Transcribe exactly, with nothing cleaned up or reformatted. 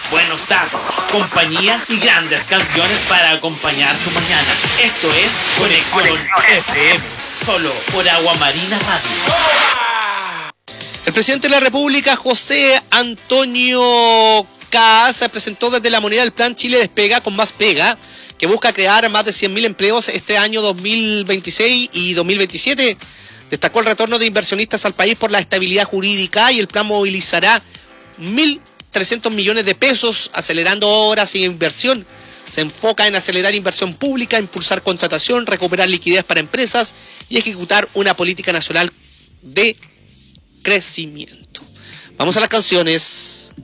buenos datos, compañía y grandes canciones para acompañar tu mañana. Esto es Conexión F M, solo por Agua Marina Radio. El presidente de la República, José Antonio Kast, se presentó desde La Moneda del Plan Chile Despega con Más Pega, que busca crear más de cien mil empleos este año dos mil veintiséis y dos mil veintisiete. Destacó el retorno de inversionistas al país por la estabilidad jurídica y el plan movilizará mil trescientos millones de pesos, acelerando obras e inversión. Se enfoca en acelerar inversión pública, impulsar contratación, recuperar liquidez para empresas y ejecutar una política nacional de crecimiento. Vamos a las canciones.